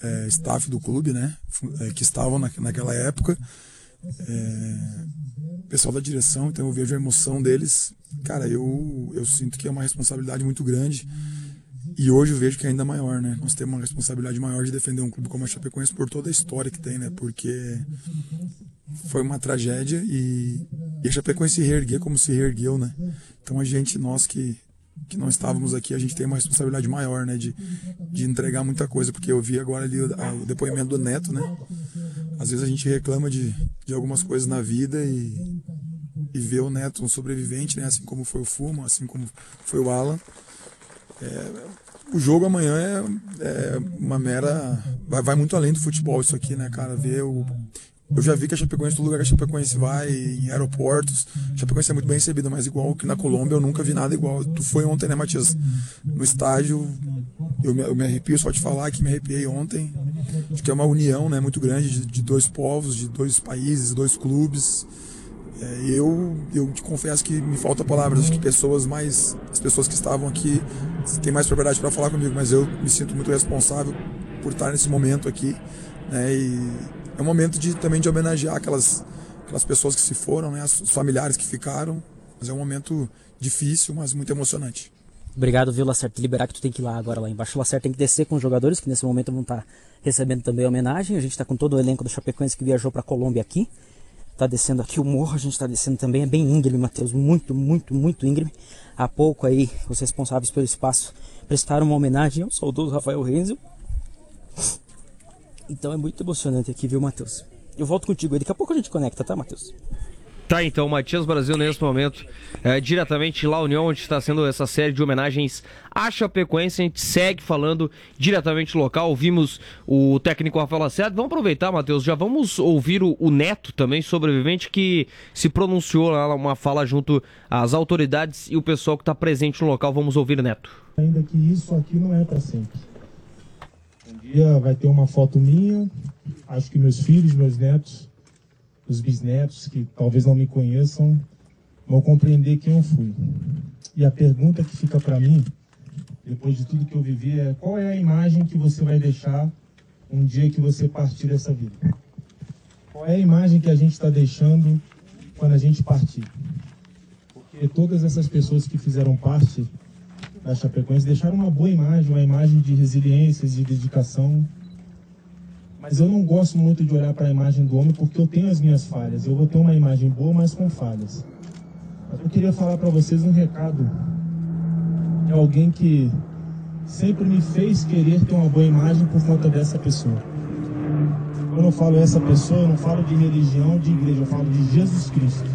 staff do clube, né, que estavam naquela época, pessoal da direção, então eu vejo a emoção deles. Cara, eu sinto que é uma responsabilidade muito grande e hoje eu vejo que é ainda maior, né? Nós temos uma responsabilidade maior de defender um clube como a Chapecoense por toda a história que tem, né? Porque foi uma tragédia e a Chapecoense se reerguer como se reergueu, né? Então nós que não estávamos aqui, a gente tem uma responsabilidade maior, né? De entregar muita coisa, porque eu vi agora ali o depoimento do Neto, né? Às vezes a gente reclama de algumas coisas na vida e ver o Neto um sobrevivente, né? Assim como foi o Fuma, assim como foi o Alan. O jogo amanhã é uma mera... Vai muito além do futebol isso aqui, né, cara? Eu já vi que a Chapecoense, todo lugar que a Chapecoense vai, em aeroportos, a Chapecoense é muito bem recebida, mas igual que na Colômbia eu nunca vi nada igual. Tu foi ontem, né, Matias? No estádio, eu me arrepio só de falar que me arrepiei ontem. Acho que é uma união, né, muito grande de dois povos, de dois países, dois clubes. Eu te confesso que me falta palavras. Acho que as pessoas que estavam aqui têm mais propriedade para falar comigo, mas eu me sinto muito responsável por estar nesse momento aqui, né? E é um momento também de homenagear aquelas pessoas que se foram, né? Os familiares que ficaram. Mas é um momento difícil, mas muito emocionante. Obrigado, viu, Lacerda? Liberar que tu tem que ir lá agora, lá embaixo. O Lacerda tem que descer com os jogadores, que nesse momento vão estar recebendo também a homenagem. A gente está com todo o elenco do Chapecoense que viajou para a Colômbia aqui. Tá descendo aqui o morro, a gente tá descendo também, é bem íngreme, Matheus, muito, muito, muito íngreme. Há pouco aí, os responsáveis pelo espaço prestaram uma homenagem ao saudoso Rafael Renzel. Então é muito emocionante aqui, viu, Matheus? Eu volto contigo aí, daqui a pouco a gente conecta, tá, Matheus? Tá, então, Matias Brasil nesse momento, diretamente lá União, onde está sendo essa série de homenagens à Chapecoense. A gente segue falando diretamente local, ouvimos o técnico Rafael Lacerda. Vamos aproveitar, Matheus, já vamos ouvir o Neto também, sobrevivente, que se pronunciou lá, uma fala junto às autoridades e o pessoal que está presente no local. Vamos ouvir o Neto. Ainda que isso aqui não é para sempre. Um dia vai ter uma foto minha, acho que meus filhos, meus netos, os bisnetos, que talvez não me conheçam, vão compreender quem eu fui. E a pergunta que fica para mim, depois de tudo que eu vivi, é: qual é a imagem que você vai deixar um dia que você partir dessa vida? Qual é a imagem que a gente está deixando quando a gente partir? Porque todas essas pessoas que fizeram parte da Chapecoense deixaram uma boa imagem, uma imagem de resiliência, de dedicação. Mas eu não gosto muito de olhar para a imagem do homem, porque eu tenho as minhas falhas. Eu vou ter uma imagem boa, mas com falhas. Mas eu queria falar para vocês um recado de alguém que sempre me fez querer ter uma boa imagem por conta dessa pessoa. Quando eu falo essa pessoa, eu não falo de religião, de igreja, eu falo de Jesus Cristo.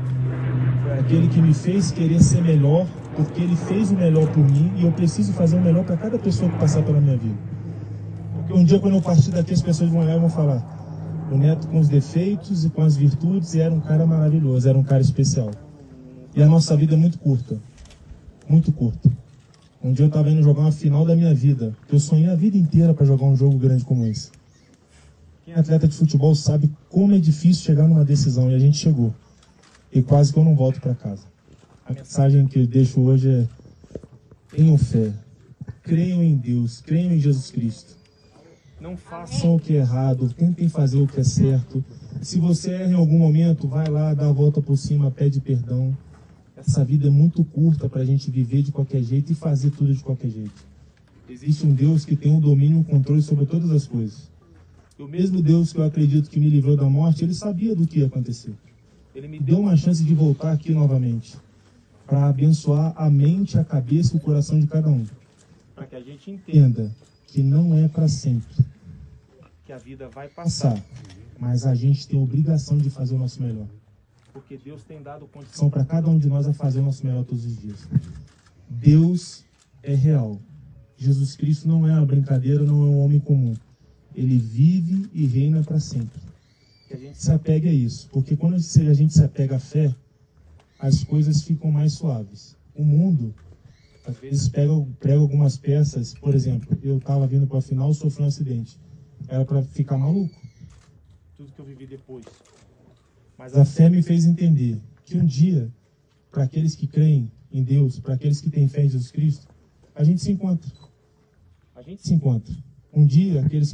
Foi aquele que me fez querer ser melhor, porque ele fez o melhor por mim e eu preciso fazer o melhor para cada pessoa que passar pela minha vida. Porque um dia, quando eu partir daqui, as pessoas vão olhar e vão falar: o Neto com os defeitos e com as virtudes, era um cara maravilhoso, era um cara especial. E a nossa vida é muito curta. Muito curta. Um dia eu estava indo jogar uma final da minha vida, que eu sonhei a vida inteira para jogar um jogo grande como esse. Quem é atleta de futebol sabe como é difícil chegar numa decisão, e a gente chegou. E quase que eu não volto para casa. A mensagem que eu deixo hoje é: tenham fé, creiam em Deus, creiam em Jesus Cristo. Não façam o que é errado, tentem fazer o que é certo. Se você erra em algum momento, vai lá, dá a volta por cima, pede perdão. Essa vida é muito curta para a gente viver de qualquer jeito e fazer tudo de qualquer jeito. Existe um Deus que tem um domínio e um controle sobre todas as coisas. E o mesmo Deus que eu acredito que me livrou da morte, ele sabia do que ia acontecer. Ele me deu uma chance de voltar aqui novamente, para abençoar a mente, a cabeça e o coração de cada um. Para que a gente entenda que não é para sempre, que a vida vai passar, mas a gente tem a obrigação de fazer o nosso melhor, porque Deus tem dado condição para cada um de nós a fazer o nosso melhor todos os dias. Deus é real. Jesus Cristo não é uma brincadeira, não é um homem comum. Ele vive e reina para sempre. Que a gente se apegue a isso, porque quando a gente se apega à fé, as coisas ficam mais suaves. O mundo às vezes prega algumas peças. Por exemplo, eu estava vindo para a final, sofri um acidente. Era para ficar maluco. Tudo que eu vivi depois. Mas a fé me fez entender que um dia, para aqueles que creem em Deus, para aqueles que têm fé em Jesus Cristo, a gente se encontra. A gente se encontra. Um dia, aqueles